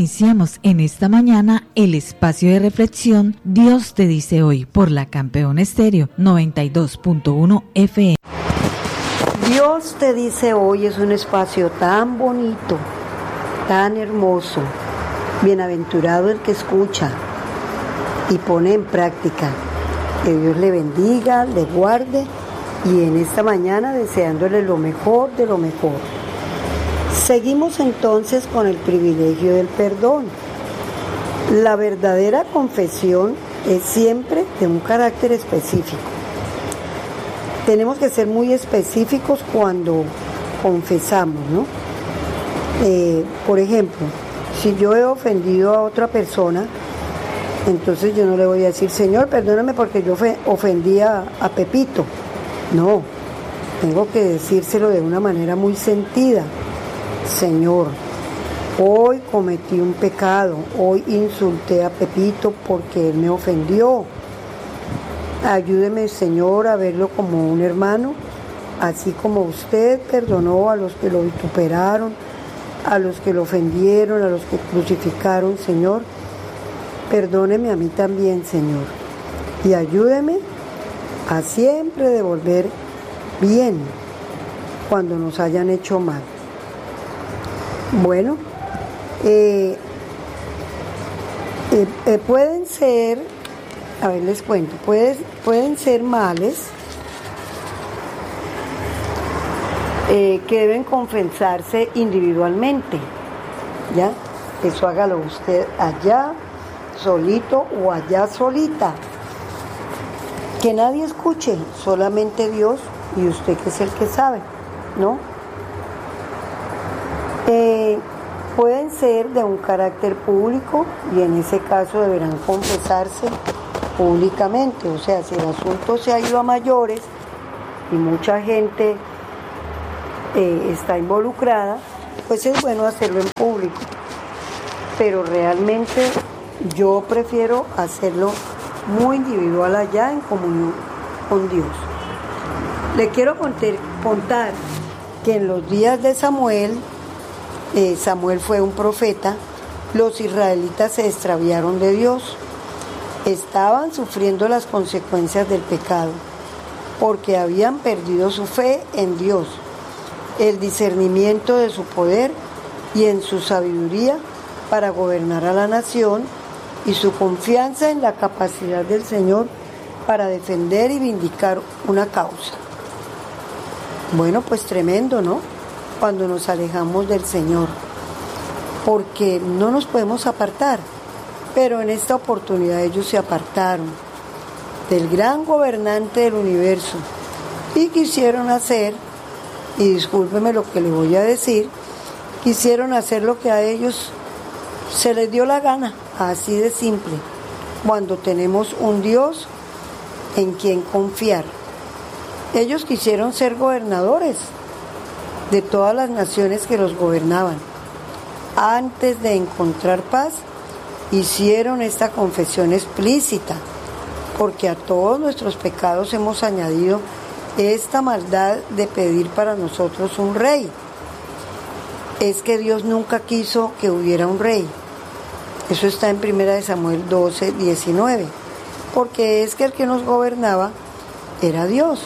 Iniciamos en esta mañana el espacio de reflexión Dios te dice hoy por la Campeón Estéreo 92.1 FM. Dios te dice hoy es un espacio tan bonito, tan hermoso. Bienaventurado el que escucha y pone en práctica. Que Dios le bendiga, le guarde y en esta mañana deseándole lo mejor de lo mejor. Seguimos entonces con el privilegio del perdón. La verdadera confesión es siempre de un carácter específico. Tenemos que ser muy específicos cuando confesamos, ¿no? Por ejemplo, si yo he ofendido a otra persona, entonces yo no le voy a decir, Señor, perdóname porque yo ofendí a Pepito. No, tengo que decírselo de una manera muy sentida. Señor, hoy cometí un pecado, hoy insulté a Pepito porque él me ofendió. Ayúdeme, Señor, a verlo como un hermano, así como usted perdonó a los que lo vituperaron, a los que lo ofendieron, a los que crucificaron, Señor. Perdóneme a mí también, Señor, y ayúdeme a siempre devolver bien cuando nos hayan hecho mal. Bueno, pueden ser, a ver, les cuento, pueden ser males que deben confesarse individualmente, ¿ya? Eso hágalo usted allá, solito o allá solita. Que nadie escuche, solamente Dios y usted que es el que sabe, ¿no? Pueden ser de un carácter público y en ese caso deberán confesarse públicamente. O sea, si el asunto se ha ido a mayores y mucha gente está involucrada, pues es bueno hacerlo en público. Pero realmente yo prefiero hacerlo muy individual allá en comunión con Dios. Le quiero contar que en los días de Samuel fue un profeta, los israelitas se extraviaron de Dios, estaban sufriendo las consecuencias del pecado, porque habían perdido su fe en Dios, el discernimiento de su poder y en su sabiduría para gobernar a la nación y su confianza en la capacidad del Señor para defender y vindicar una causa. Bueno, pues tremendo, ¿no? Cuando nos alejamos del Señor, porque no nos podemos apartar, pero en esta oportunidad ellos se apartaron del gran gobernante del universo y quisieron hacer, y discúlpeme lo que le voy a decir, quisieron hacer lo que a ellos se les dio la gana, así de simple, cuando tenemos un Dios en quien confiar. Ellos quisieron ser gobernadores de todas las naciones que los gobernaban. Antes de encontrar paz, hicieron esta confesión explícita, porque a todos nuestros pecados hemos añadido esta maldad de pedir para nosotros un rey. Es que Dios nunca quiso que hubiera un rey. Eso está en 1 Samuel 12, 19. Porque es que el que nos gobernaba era Dios.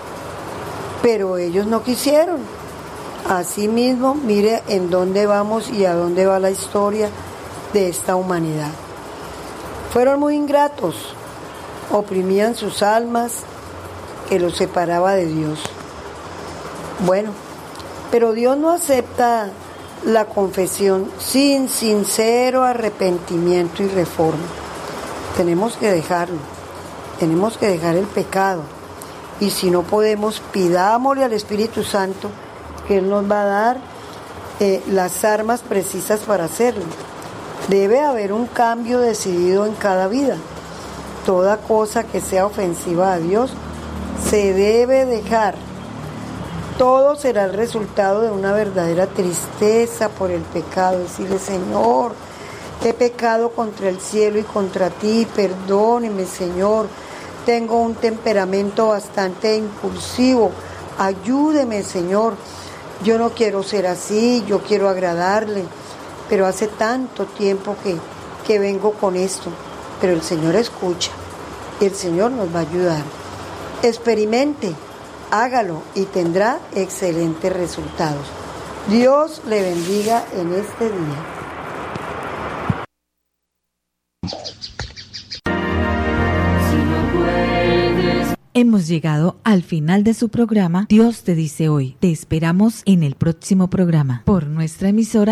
Pero ellos no quisieron. Asimismo, mire en dónde vamos y a dónde va la historia de esta humanidad. Fueron muy ingratos, oprimían sus almas, que los separaba de Dios. Bueno, pero Dios no acepta la confesión sin sincero arrepentimiento y reforma. Tenemos que dejarlo, tenemos que dejar el pecado. Y si no podemos, pidámosle al Espíritu Santo que Él nos va a dar las armas precisas para hacerlo. Debe haber un cambio decidido en cada vida. Toda cosa que sea ofensiva a Dios se debe dejar. Todo será el resultado de una verdadera tristeza por el pecado. Decirle, Señor, he pecado contra el cielo y contra ti, perdóneme, Señor. Tengo un temperamento bastante impulsivo. Ayúdeme, Señor. Yo no quiero ser así, yo quiero agradarle. pero hace tanto tiempo que vengo con esto, pero el Señor escucha y el Señor nos va a ayudar. Experimente, hágalo y tendrá excelentes resultados. Dios le bendiga en este día. Hemos llegado al final de su programa Dios te dice hoy. Te esperamos en el próximo programa por nuestra emisora